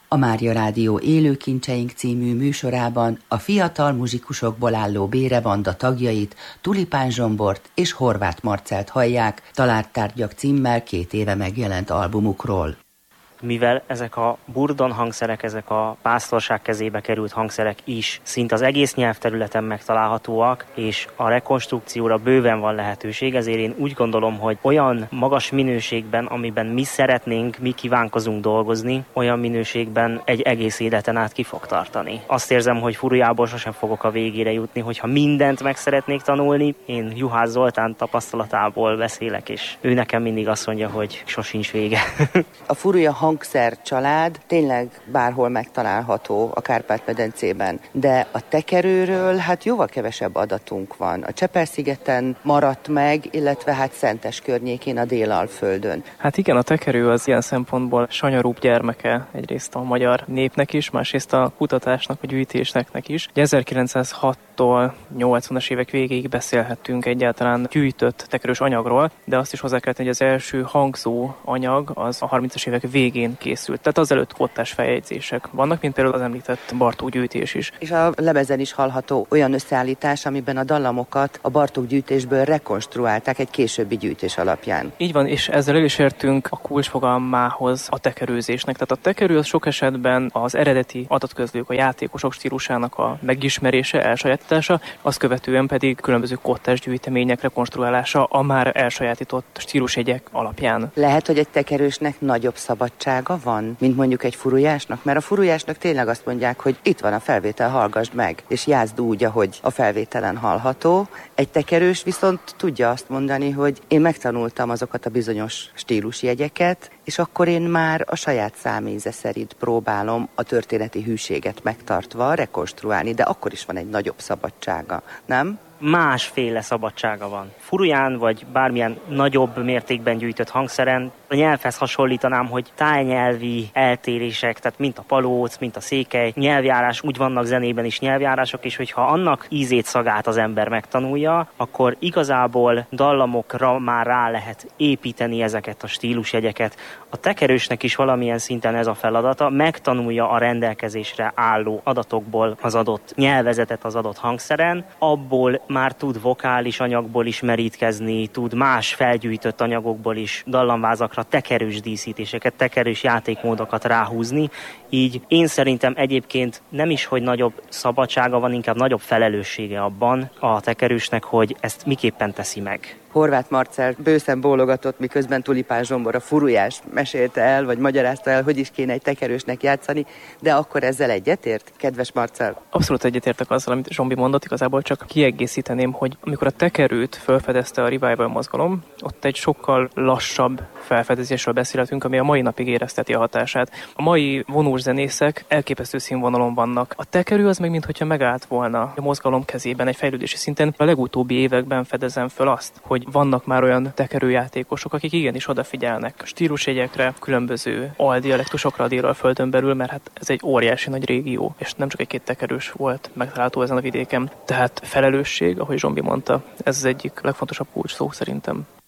A Mária Rádió Élő Kincseink című műsorában a fiatal muzsikusokból álló Bére-banda tagjait, Tulipán Zsombort és Horváth Marcelt hallják Talált tárgyak címmel 2 éve megjelent albumukról. Mivel ezek a burdon hangszerek, ezek a pásztorság kezébe került hangszerek is szinte az egész nyelvterületen megtalálhatóak, és a rekonstrukcióra bőven van lehetőség, ezért én úgy gondolom, hogy olyan magas minőségben, amiben mi szeretnénk, mi kívánkozunk dolgozni, olyan minőségben egy egész életen át ki fog tartani. Azt érzem, hogy Furujából sosem fogok a végére jutni, hogyha mindent meg szeretnék tanulni. Én Juhász Zoltán tapasztalatából beszélek, és ő nekem mindig azt mondja, hogy sosincs vége. A Furuja hangszercsalád tényleg bárhol megtalálható a Kárpát-medencében, de a tekerőről hát jóval kevesebb adatunk van. A Csepel-szigeten maradt meg, illetve hát Szentes környékén, a Délalföldön. Hát igen, a tekerő az ilyen szempontból sanyarúbb gyermeke egyrészt a magyar népnek is, másrészt a kutatásnak, a gyűjtésnek is. 1906-tól 80-as évek végéig beszélhettünk egyáltalán gyűjtött tekerős anyagról, de azt is hozzá kell tenni, hogy az első hangzó anyag az a 30-as évek végén készült. Tehát azelőtt kottás feljegyzések vannak, mint például az említett Bartók gyűjtés is. És a lemezen is hallható olyan összeállítás, amiben a dallamokat a Bartók gyűjtésből rekonstruálták egy későbbi gyűjtés alapján. Így van, és ezzel el is értünk a kulcsfogalmához, a tekerőzésnek. Tehát a tekerő az sok esetben az eredeti adatközlők, a játékosok stílusának a megismerése, elsajátítása, azt követően pedig különböző kottás gyűjtemények rekonstruálása a már elsajátított stílusjegyek alapján. Lehet, hogy egy tekerősnek nagyobb szabadsága van, mint mondjuk egy furujásnak, mert a furujásnak tényleg azt mondják, hogy itt van a felvétel, hallgassd meg, és játszd úgy, ahogy a felvételen hallható. Egy tekerős viszont tudja azt mondani, hogy én megtanultam azokat a bizonyos stílusjegyeket, és akkor én már a saját száméze szerint próbálom a történeti hűséget megtartva rekonstruálni, de akkor is van egy nagyobb szabadsága, nem? Másféle szabadsága van. Furuján vagy bármilyen nagyobb mértékben gyűjtött hangszeren a nyelvhez hasonlítanám, hogy tájnyelvi eltérések, tehát mint a palóc, mint a székely nyelvjárás, úgy vannak zenében is nyelvjárások, és hogyha annak ízét, szagát az ember megtanulja, akkor igazából dallamokra már rá lehet építeni ezeket a stílusjegyeket. A tekerősnek is valamilyen szinten ez a feladata, megtanulja a rendelkezésre álló adatokból az adott nyelvezetet az adott hangszeren, abból már tud vokális anyagból is merítkezni, tud más felgyűjtött anyagokból is dallamvázakra tekerős díszítéseket, tekerős játékmódokat ráhúzni. Így én szerintem egyébként nem is, hogy nagyobb szabadsága van, inkább nagyobb felelőssége abban a tekerősnek, hogy ezt miképpen teszi meg. Horváth Marcell bőszen bólogatott, miközben Tulipán Zsombor a furujás mesélte el, vagy magyarázta el, hogy is kéne egy tekerősnek játszani, de akkor ezzel egyetért, kedves Marcell? Abszolút egyetértek azzal, amit Zsombi mondott, igazából csak kiegészíteném, hogy amikor a tekerőt felfedezte a revival mozgalom, ott egy sokkal lassabb felfedezésről beszélhetünk, ami a mai napig érezteti a hatását. A mai vonós zenészek elképesztő színvonalon vannak. A tekerő az meg mintha megállt volna a mozgalom kezében egy fejlődési szinten. A legutóbbi években fedezem föl azt, hogy vannak már olyan tekerőjátékosok, akik igenis odafigyelnek stílusjegyekre, különböző aldialektusokra a Délalföldön belül, mert hát ez egy óriási nagy régió, és nem csak egy-két tekerős volt megtalálható ezen a vidéken. Tehát felelősség, ahogy Zsombi mondta, ez az egyik legfontosabb kulcs szó szerintem.